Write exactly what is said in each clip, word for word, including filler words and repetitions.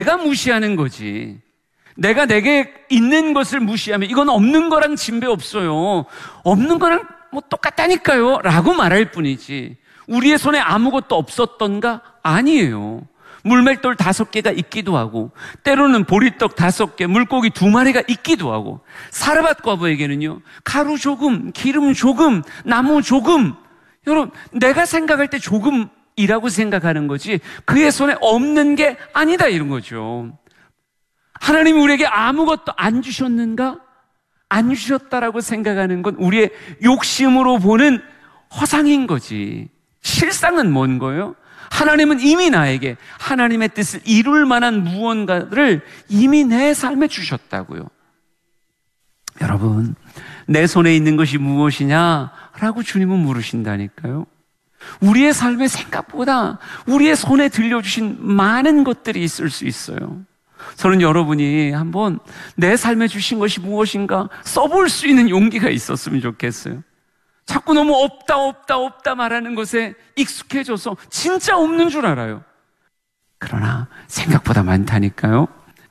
내가 무시하는 거지. 내가 내게 있는 것을 무시하면 이건 없는 거랑 진배 없어요. 없는 거랑 뭐 똑같다니까요 라고 말할 뿐이지, 우리의 손에 아무것도 없었던가? 아니에요. 물맷돌 다섯 개가 있기도 하고, 때로는 보리떡 다섯 개, 물고기 두 마리가 있기도 하고, 사르밧 과부에게는요, 가루 조금, 기름 조금, 나무 조금. 여러분, 내가 생각할 때 조금이라고 생각하는 거지 그의 손에 없는 게 아니다 이런 거죠. 하나님이 우리에게 아무것도 안 주셨는가? 안 주셨다라고 생각하는 건 우리의 욕심으로 보는 허상인 거지. 실상은 뭔 거예요? 하나님은 이미 나에게 하나님의 뜻을 이룰 만한 무언가를 이미 내 삶에 주셨다고요. 여러분, 내 손에 있는 것이 무엇이냐라고 주님은 물으신다니까요. 우리의 삶의 생각보다 우리의 손에 들려주신 많은 것들이 있을 수 있어요. 저는 여러분이 한번 내 삶에 주신 것이 무엇인가 써볼 수 있는 용기가 있었으면 좋겠어요. 자꾸 너무 없다 없다 없다 말하는 것에 익숙해져서 진짜 없는 줄 알아요. 그러나 생각보다 많다니까요.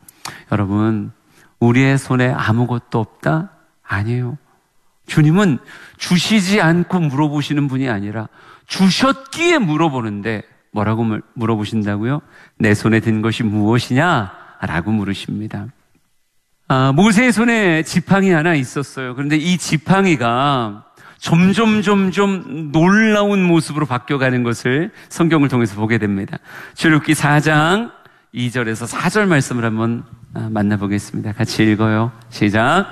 여러분, 우리의 손에 아무것도 없다? 아니에요. 주님은 주시지 않고 물어보시는 분이 아니라 주셨기에 물어보는데 뭐라고 물어보신다고요? 내 손에 든 것이 무엇이냐? 라고 물으십니다. 아, 모세의 손에 지팡이 하나 있었어요. 그런데 이 지팡이가 점점 점점 놀라운 모습으로 바뀌어가는 것을 성경을 통해서 보게 됩니다. 출애굽기 사 장 이 절에서 사 절 말씀을 한번 만나보겠습니다. 같이 읽어요. 시작.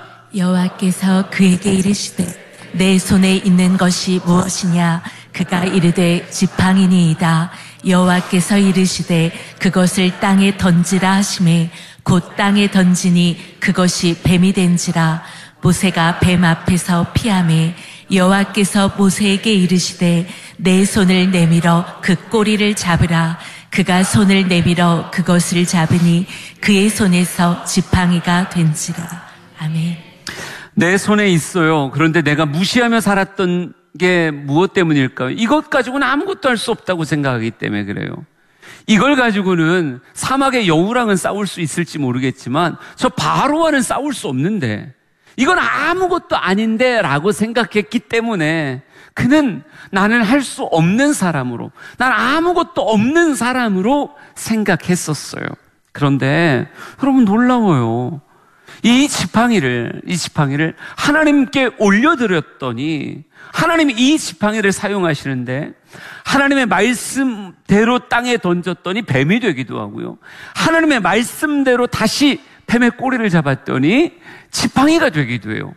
여호와께서 그에게 이르시되 내 손에 있는 것이 무엇이냐? 그가 이르되 지팡이니이다. 여호와께서 이르시되 그것을 땅에 던지라 하시매 곧 땅에 던지니 그것이 뱀이 된지라. 모세가 뱀 앞에서 피하매 여호와께서 모세에게 이르시되 내 손을 내밀어 그 꼬리를 잡으라. 그가 손을 내밀어 그것을 잡으니 그의 손에서 지팡이가 된지라. 아멘. 내 손에 있어요. 그런데 내가 무시하며 살았던 게 무엇 때문일까요? 이것 가지고는 아무것도 할 수 없다고 생각하기 때문에 그래요. 이걸 가지고는 사막의 여우랑은 싸울 수 있을지 모르겠지만 저 바로와는 싸울 수 없는데, 이건 아무것도 아닌데 라고 생각했기 때문에 그는 나는 할 수 없는 사람으로, 난 아무것도 없는 사람으로 생각했었어요. 그런데 여러분, 놀라워요. 이 지팡이를, 이 지팡이를 하나님께 올려드렸더니 하나님이 이 지팡이를 사용하시는데, 하나님의 말씀대로 땅에 던졌더니 뱀이 되기도 하고요, 하나님의 말씀대로 다시 뱀의 꼬리를 잡았더니 지팡이가 되기도 해요.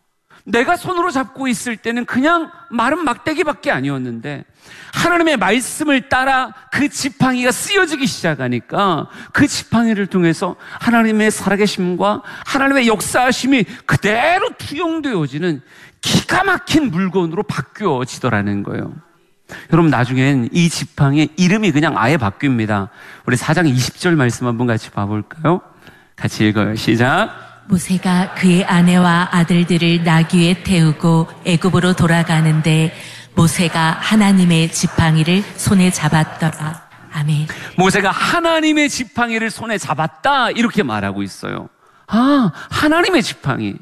내가 손으로 잡고 있을 때는 그냥 마른 막대기밖에 아니었는데 하나님의 말씀을 따라 그 지팡이가 쓰여지기 시작하니까 그 지팡이를 통해서 하나님의 살아계심과 하나님의 역사하심이 그대로 투영되어지는 기가 막힌 물건으로 바뀌어지더라는 거예요. 여러분, 나중엔 이 지팡이의 이름이 그냥 아예 바뀝니다. 우리 사 장 이십 절 말씀 한번 같이 봐볼까요? 같이 읽어요. 시작. 모세가 그의 아내와 아들들을 나귀에 태우고 애굽으로 돌아가는데 모세가 하나님의 지팡이를 손에 잡았더라. 아멘. 모세가 하나님의 지팡이를 손에 잡았다 이렇게 말하고 있어요. 아, 하나님의 지팡이.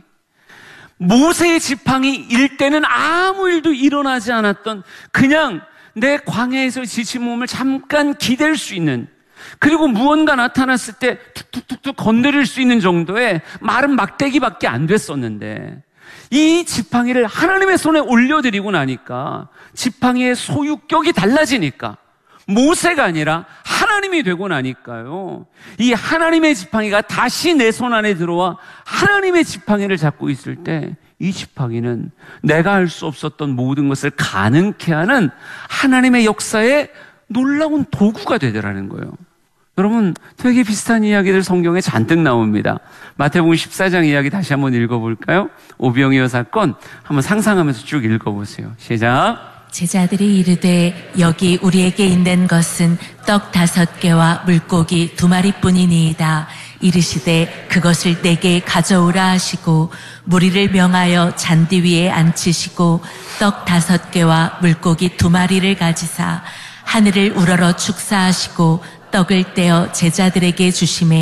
모세의 지팡이일 때는 아무 일도 일어나지 않았던, 그냥 내 광야에서 지친 몸을 잠깐 기댈 수 있는, 그리고 무언가 나타났을 때 툭툭툭툭 건드릴 수 있는 정도의 마른 막대기밖에 안 됐었는데, 이 지팡이를 하나님의 손에 올려드리고 나니까 지팡이의 소유격이 달라지니까 모세가 아니라 하나님이 되고 나니까요, 이 하나님의 지팡이가 다시 내 손 안에 들어와 하나님의 지팡이를 잡고 있을 때 이 지팡이는 내가 할 수 없었던 모든 것을 가능케 하는 하나님의 역사의 놀라운 도구가 되더라는 거예요. 여러분, 되게 비슷한 이야기들 성경에 잔뜩 나옵니다. 마태복음 십사 장 이야기 다시 한번 읽어볼까요? 오병이어 사건 한번 상상하면서 쭉 읽어보세요. 시작. 제자들이 이르되 여기 우리에게 있는 것은 떡 다섯 개와 물고기 두 마리뿐이니이다. 이르시되 그것을 내게 가져오라 하시고 무리를 명하여 잔디 위에 앉히시고 떡 다섯 개와 물고기 두 마리를 가지사 하늘을 우러러 축사하시고 떡을 떼어 제자들에게 주심에